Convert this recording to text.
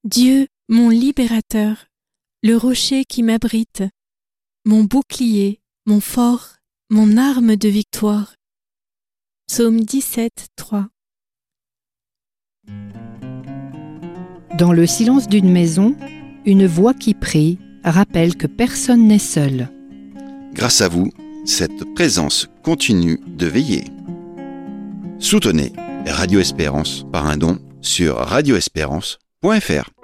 Dieu, mon libérateur, le rocher qui m'abrite, mon bouclier, mon fort, mon arme de victoire. Psaume 17, 3. Dans le silence d'une maison, une voix qui prie rappelle que personne n'est seul. Grâce à vous, cette présence continue de veiller. Soutenez Radio Espérance par un don sur radioespérance.fr.